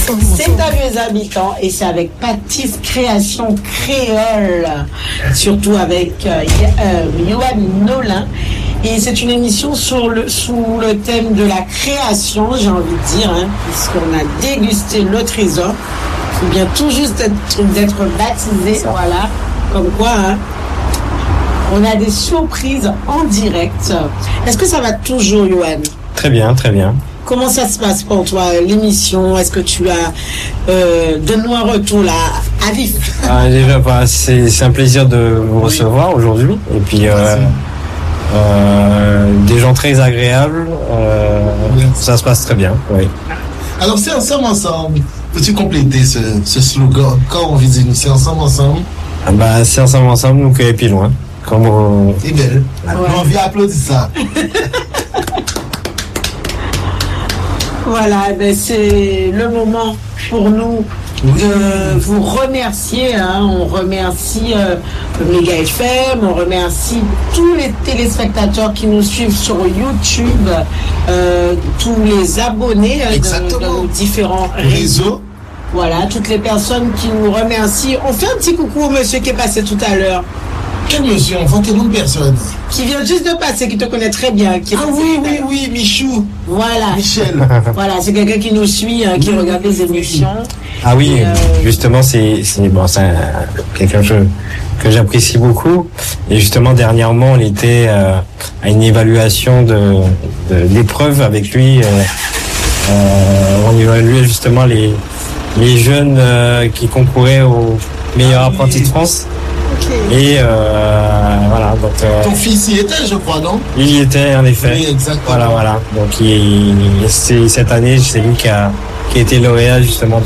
C'est à Vieux Habitants et c'est avec Patisse Création Créole, surtout avec Yoann Nolin. Et c'est une émission sous le thème de la création, j'ai envie de dire, puisqu'on a dégusté le trésor, qui vient tout juste d'être baptisé, voilà, comme quoi, on a des surprises en direct. Est-ce que ça va toujours, Yoann? Très bien, très bien. Comment ça se passe pour toi, l'émission? Est-ce que tu as... donne-nous un retour, là, à vif. Déjà, c'est un plaisir de vous recevoir aujourd'hui. Et puis, des gens très agréables. Ça se passe très bien, oui. Alors, c'est ensemble. Peux-tu compléter ce slogan? Quand on visite, c'est ensemble. C'est ensemble, nous et puis loin. C'est belle. Ouais. On vient applaudir ça. Voilà, c'est le moment pour nous de vous remercier. On remercie Méga FM, on remercie tous les téléspectateurs qui nous suivent sur YouTube, tous les abonnés de nos différents réseaux. Voilà, toutes les personnes qui nous remercient. On fait un petit coucou au monsieur qui est passé tout à l'heure. Quel monsieur? Enfin, quelle autre personne? Qui vient juste de passer, qui te connaît très bien. Oui, Michou. Voilà. Michel. Voilà, c'est quelqu'un qui nous suit, qui regarde les émissions. Ah oui, justement, c'est quelqu'un que j'apprécie beaucoup. Et justement, dernièrement, on était à une évaluation de l'épreuve avec lui. On évaluait justement les jeunes qui concouraient au meilleur apprenti de France. Okay. Et voilà. Donc, ton fils y était, je crois, non? Il y était, en effet. Oui, exactement. Voilà. Donc, cette année, c'est lui qui a été lauréat justement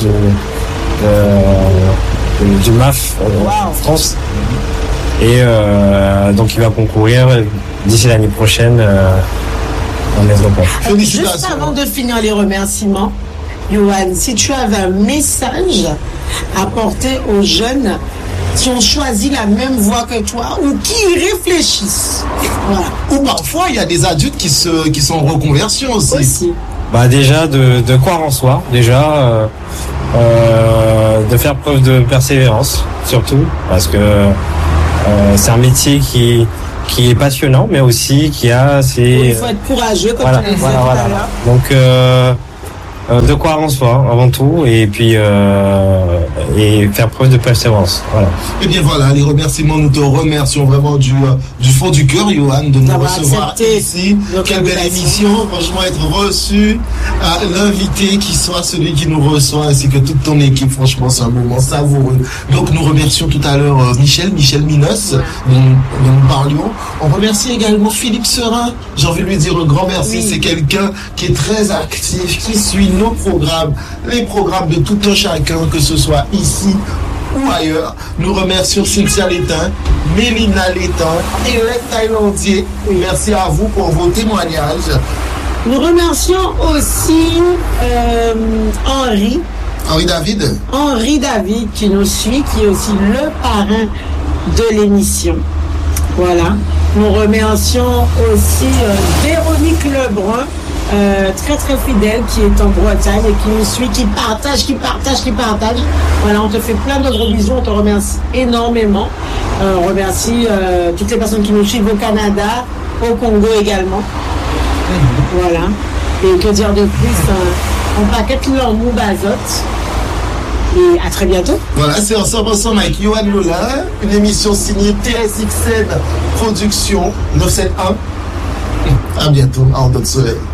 du MAF en France. Et donc, il va concourir d'ici l'année prochaine en métropole. Juste avant de finir les remerciements, Yoann, si tu avais un message à porter aux jeunes qui ont choisi la même voie que toi ou qui y réfléchissent. Voilà. Ou parfois, il y a des adultes qui sont en reconversion aussi. Déjà, de croire en soi. Déjà, de faire preuve de persévérance, surtout. Parce que c'est un métier qui est passionnant, mais aussi qui a ses... Il faut être courageux, comme tu l'as dit tout à l'heure. Donc, de croire en soi avant tout et puis et faire preuve de persévérance. Voilà. Et bien voilà, les remerciements, nous te remercions vraiment du fond du cœur, Yoann, de nous recevoir ici. Quelle belle émission, franchement, être reçu, l'invité qui soit celui qui nous reçoit ainsi que toute ton équipe, franchement, c'est un moment savoureux. Donc nous remercions tout à l'heure Michel Minos, dont nous parlions. On remercie également Philippe Serin, j'ai envie de lui dire un grand merci, c'est quelqu'un qui est très actif, qui suit nos programmes, les programmes de tout un chacun, que ce soit ici ou ailleurs. Nous remercions Cynthia Létain, Mélina Létain et les Thaïlandiers. Merci à vous pour vos témoignages. Nous remercions aussi Henri David qui nous suit, qui est aussi le parrain de l'émission. Voilà. Nous remercions aussi Véronique Lebrun, très très fidèle, qui est en Bretagne et qui nous suit, qui partage. Voilà, on te fait plein de gros bisous, on te remercie énormément. On remercie toutes les personnes qui nous suivent au Canada, au Congo également. Voilà. Et que dire de plus, on paquette leur mou bazote. Et à très bientôt. Voilà, c'est ensemble avec Yoann Nolin, une émission signée TSXN Production 971. À bientôt, à Ordre de Soleil.